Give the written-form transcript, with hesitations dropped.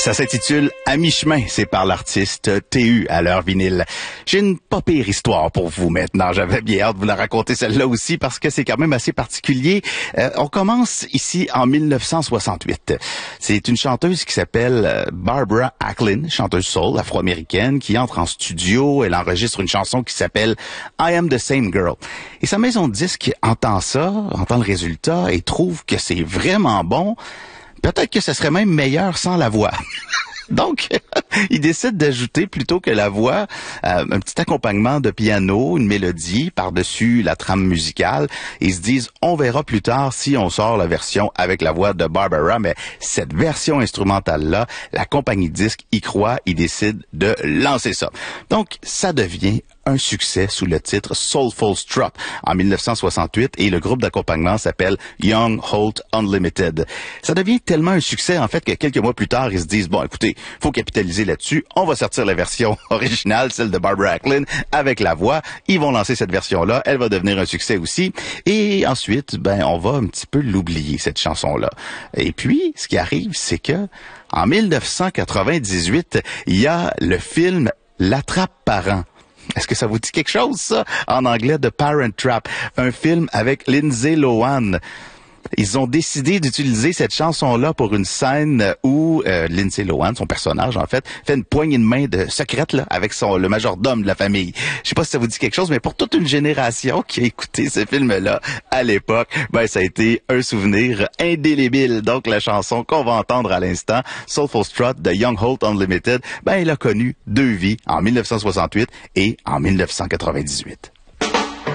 Ça s'intitule À mi-chemin, c'est par l'artiste TU à l'heure vinyle. J'ai une pas pire histoire pour vous maintenant. J'avais bien hâte de vous la raconter celle-là aussi parce que c'est quand même assez particulier. On commence ici en 1968. C'est une chanteuse qui s'appelle Barbara Acklin, chanteuse soul afro-américaine, qui entre en studio. Elle enregistre une chanson qui s'appelle I Am the Same Girl. Et sa maison de disque entend ça, entend le résultat et trouve que c'est vraiment bon. Peut-être que ce serait même meilleur sans la voix. Donc, il décide d'ajouter, plutôt que la voix, un petit accompagnement de piano, une mélodie par-dessus la trame musicale. Ils se disent, on verra plus tard si on sort la version avec la voix de Barbara, mais cette version instrumentale-là, la compagnie disque y croit, ils décident de lancer ça. Donc, ça devient un succès sous le titre Soulful Strut en 1968 et le groupe d'accompagnement s'appelle Young Holt Unlimited. Ça devient tellement un succès en fait que quelques mois plus tard, ils se disent bon, écoutez, faut capitaliser là-dessus, on va sortir la version originale, celle de Barbara Acklin avec la voix. Ils vont lancer cette version-là, elle va devenir un succès aussi et ensuite, on va un petit peu l'oublier cette chanson-là. Et puis, ce qui arrive, c'est que en 1998, il y a le film L'Attrape-Parent. Est-ce que ça vous dit quelque chose, ça? En anglais, The Parent Trap. Un film avec Lindsay Lohan. Ils ont décidé d'utiliser cette chanson-là pour une scène où Lindsay Lohan, son personnage, en fait, fait une poignée de main secrète là, avec le majordome de la famille. Je sais pas si ça vous dit quelque chose, mais pour toute une génération qui a écouté ce film-là à l'époque, ça a été un souvenir indélébile. Donc, la chanson qu'on va entendre à l'instant, Soulful Strut de Young Holt Unlimited, elle a connu deux vies, en 1968 et en 1998.